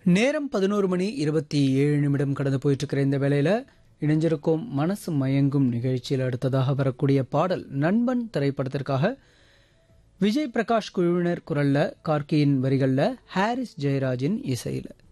நேரம் 11:27 கடந்து போயிட்டு இருக்கிற இந்த வேளையில இணைஞ்சிருக்கும் மனசு மயங்கும் நிகழ்ச்சியில் அடுத்ததாக வரக்கூடிய பாடல் நண்பன் திரைப்படத்திற்காக விஜய் பிரகாஷ் குழுவினர் குரல்ல கார்கியின் வரிகள்ல ஹாரிஸ் ஜெயராஜின் இசையில